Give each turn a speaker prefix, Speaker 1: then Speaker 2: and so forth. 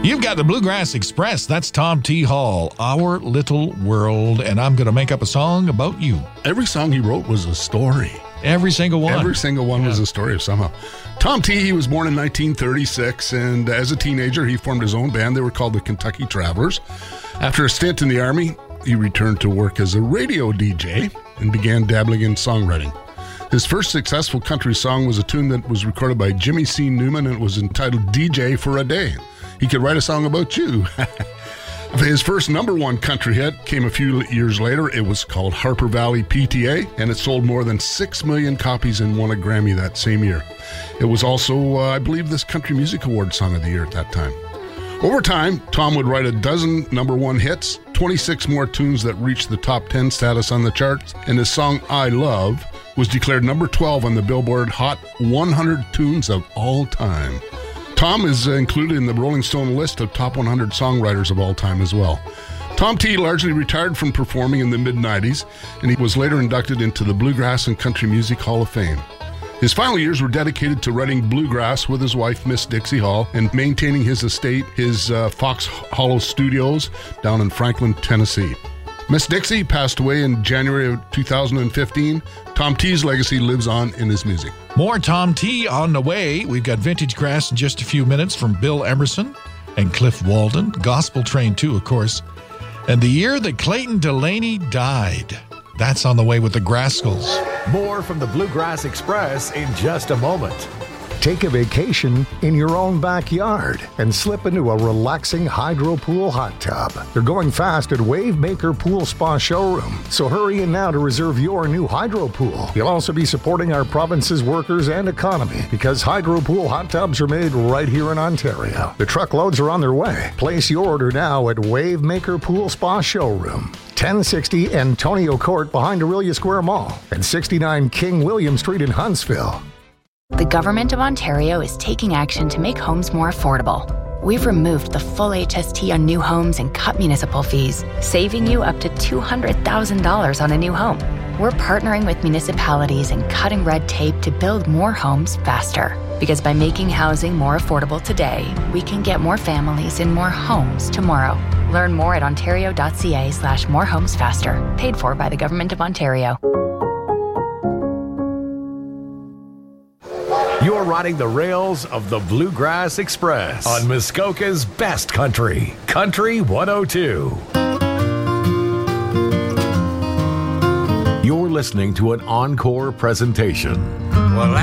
Speaker 1: You've got the Bluegrass Express. That's Tom T. Hall, Our Little World, and I'm going to make up a song about you.
Speaker 2: Every song he wrote was a story.
Speaker 1: Every single one.
Speaker 2: Every single one was a story of somehow. Tom T., he was born in 1936, and as a teenager, he formed his own band. They were called the Kentucky Travelers. After a stint in the Army, he returned to work as a radio DJ and began dabbling in songwriting. His first successful country song was a tune that was recorded by Jimmy C. Newman, and it was entitled DJ for a Day. He could write a song about you. His first number one country hit came a few years later. It was called Harper Valley PTA, and it sold more than 6 million copies and won a Grammy that same year. It was also, I believe, this Country Music Award Song of the Year at that time. Over time, Tom would write a dozen number one hits, 26 more tunes that reached the top 10 status on the charts, and his song I Love was declared number 12 on the Billboard Hot 100 Tunes of All Time. Tom is included in the Rolling Stone list of top 100 songwriters of all time as well. Tom T. largely retired from performing in the mid-90s, and he was later inducted into the Bluegrass and Country Music Hall of Fame. His final years were dedicated to writing bluegrass with his wife, Miss Dixie Hall, and maintaining his estate, his Fox Hollow Studios down in Franklin, Tennessee. Miss Dixie passed away in January of 2015. Tom T.'s legacy lives on in his music.
Speaker 1: More Tom T. on the way. We've got Vintage Grass in just a few minutes from Bill Emerson and Cliff Walden. Gospel Train, too, of course. And the year that Clayton Delaney died. That's on the way with the Graskels.
Speaker 3: More from the Bluegrass Express in just a moment.
Speaker 4: Take a vacation in your own backyard and slip into a relaxing hydro pool hot tub. They're going fast at Wavemaker Pool Spa Showroom, so hurry in now to reserve your new hydro pool. You'll also be supporting our province's workers and economy because hydro pool hot tubs are made right here in Ontario. The truckloads are on their way. Place your order now at Wavemaker Pool Spa Showroom, 1060 Antonio Court behind Aurelia Square Mall, and 69 King William Street in Huntsville.
Speaker 5: The Government of Ontario is taking action to make homes more affordable. We've removed the full HST on new homes and cut municipal fees, saving you up to $200,000 on a new home. We're partnering with municipalities and cutting red tape to build more homes faster. Because by making housing more affordable today, we can get more families in more homes tomorrow. Learn more at ontario.ca/morehomesfaster. Paid for by the Government of Ontario.
Speaker 3: You're riding the rails of the Bluegrass Express on Muskoka's best country, Country 102. You're listening to an encore presentation.
Speaker 6: Well,